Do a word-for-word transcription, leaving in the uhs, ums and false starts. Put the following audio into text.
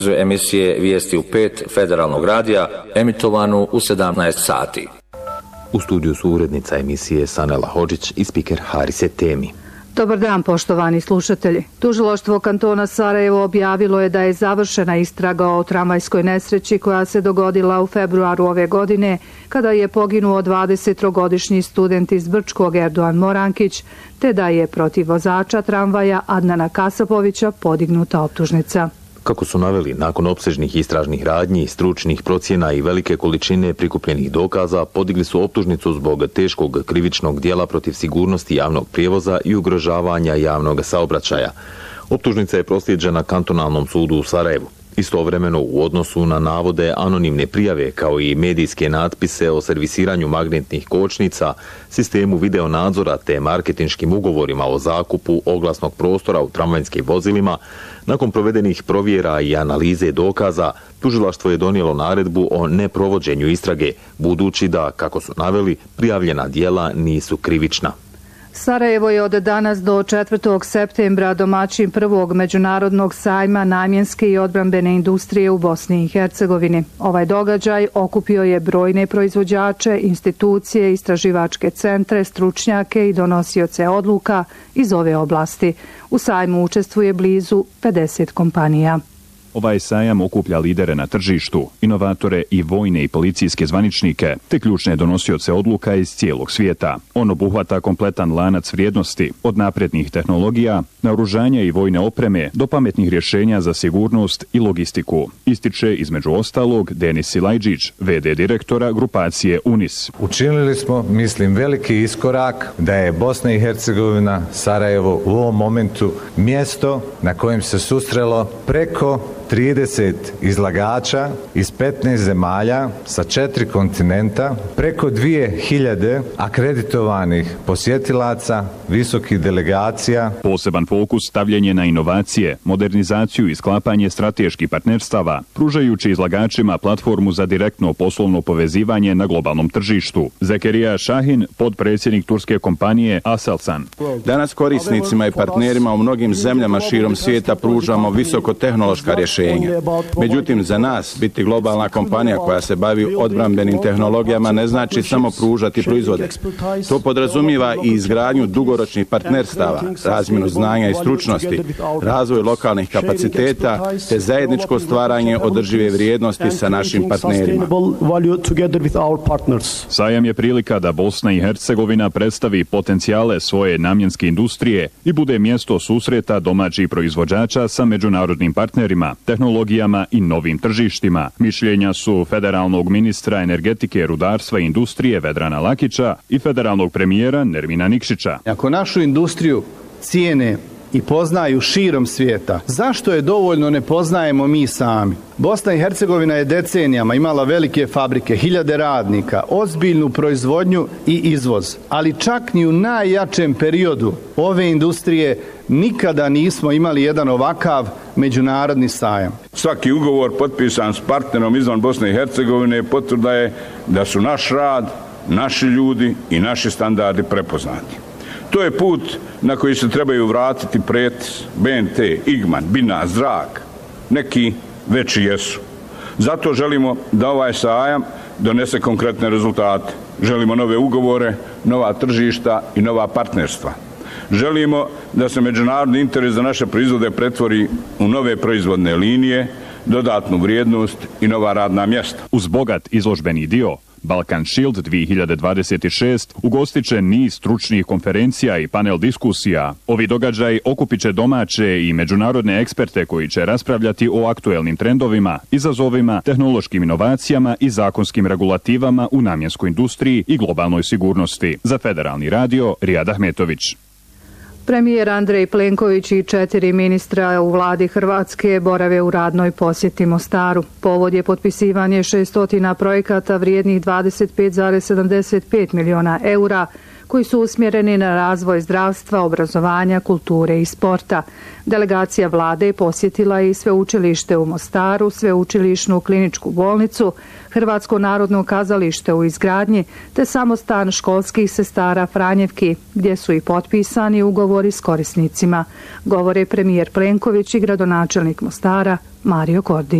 Emisije Vijesti u pet Federalnog radija, emitovanu u sedamnaest sati. U studiju su urednica emisije Sanela Hodžić i spiker Harise Temi. Dobar dan, poštovani slušatelji. Tužilaštvo kantona Sarajevo objavilo je da je završena istraga o tramvajskoj nesreći koja se dogodila u februaru ove godine, kada je poginuo dvadesettrogodišnji student iz Brčkog Erdogan Morankić, te da je protiv vozača tramvaja Adnana Kasapovića podignuta optužnica. Kako su naveli, nakon opsežnih istražnih radnji, stručnih procjena i velike količine prikupljenih dokaza, podigli su optužnicu zbog teškog krivičnog dijela protiv sigurnosti javnog prijevoza i ugrožavanja javnog saobraćaja. Optužnica je proslijeđena kantonalnom sudu u Sarajevu. Istovremeno, u odnosu na navode anonimne prijave kao i medijske natpise o servisiranju magnetnih kočnica, sistemu video nadzora te marketinškim ugovorima o zakupu oglasnog prostora u tramvajskim vozilima, nakon provedenih provjera i analize dokaza, tužilaštvo je donijelo naredbu o neprovođenju istrage, budući da, kako su naveli, prijavljena djela nisu krivična. Sarajevo je od danas do četvrtog septembra domaćin prvog međunarodnog sajma namjenske i odbrambene industrije u Bosni i Hercegovini. Ovaj događaj okupio je brojne proizvođače, institucije, istraživačke centre, stručnjake i donosioce odluka iz ove oblasti. U sajmu učestvuje blizu pedeset kompanija. Ovaj sajam okuplja lidere na tržištu, inovatore i vojne i policijske zvaničnike, te ključne donosioce odluka iz cijelog svijeta. On obuhvata kompletan lanac vrijednosti, od naprednih tehnologija, naoružanja i vojne opreme do pametnih rješenja za sigurnost i logistiku. Ističe između ostalog Denis Silajđić, ve de direktora grupacije UNIS. Učinili smo, mislim, veliki iskorak da je Bosna i Hercegovina, Sarajevo u ovom momentu mjesto na kojem se susrelo preko trideset izlagača iz petnaest zemalja sa četiri kontinenta, preko dvije hiljade akreditovanih posjetilaca, visokih delegacija. Poseban fokus stavljen je na inovacije, modernizaciju i sklapanje strateških partnerstava, pružajući izlagačima platformu za direktno poslovno povezivanje na globalnom tržištu. Zekerija Šahin, podpredsjednik turske kompanije Aselsan. Danas korisnicima i partnerima u mnogim zemljama širom svijeta pružamo visokotehnološka rješenja. Međutim, za nas biti globalna kompanija koja se bavi odbrambenim tehnologijama ne znači samo pružati proizvode. To podrazumijeva i izgradnju dugoročnih partnerstava, razmjenu znanja i stručnosti, razvoj lokalnih kapaciteta te zajedničko stvaranje održive vrijednosti sa našim partnerima. Sajam je prilika da Bosna i Hercegovina predstavi potencijale svoje namjenske industrije i bude mjesto susreta domaćih proizvođača sa međunarodnim partnerima, tehnologijama i novim tržištima. Mišljenja su federalnog ministra energetike, rudarstva i industrije Vedrana Lakića i federalnog premijera Nermina Nikšića. Ako našu industriju cijene i poznaju širom svijeta, zašto je dovoljno ne poznajemo mi sami? Bosna i Hercegovina je decenijama imala velike fabrike, hiljade radnika, ozbiljnu proizvodnju i izvoz, ali čak ni u najjačem periodu ove industrije nikada nismo imali jedan ovakav međunarodni sajam. Svaki ugovor potpisan s partnerom izvan Bosne i Hercegovine potvrda je da su naš rad, naši ljudi i naši standardi prepoznati. To je put na koji se trebaju vratiti Pretis, be en te, Igman, Bina, Zrak. Neki veći jesu. Zato želimo da ovaj sajam donese konkretne rezultate. Želimo nove ugovore, nova tržišta i nova partnerstva. Želimo da se međunarodni interes za naše proizvode pretvori u nove proizvodne linije, dodatnu vrijednost i nova radna mjesta. Uz bogat izložbeni dio, Balkan Shield dvije hiljade dvadeset šest ugostit će niz stručnih konferencija i panel diskusija. Ovi događaj okupit će domaće i međunarodne eksperte koji će raspravljati o aktuelnim trendovima, izazovima, tehnološkim inovacijama i zakonskim regulativama u namjenskoj industriji i globalnoj sigurnosti. Za Federalni radio, Rijad Ahmetović. Premijer Andrej Plenković i četiri ministra u vladi Hrvatske borave u radnoj posjeti Mostaru. Povod je potpisivanje šestotina projekata vrijednih dvadeset pet zarez sedamdeset pet miliona eura, koji su usmjereni na razvoj zdravstva, obrazovanja, kulture i sporta. Delegacija vlade posjetila je i sveučilište u Mostaru, sveučilišnu kliničku bolnicu, Hrvatsko narodno kazalište u izgradnji, te samostan školskih sestara Franjevki, gdje su i potpisani ugovori s korisnicima, govore premijer Plenković i gradonačelnik Mostara Mario Kordić.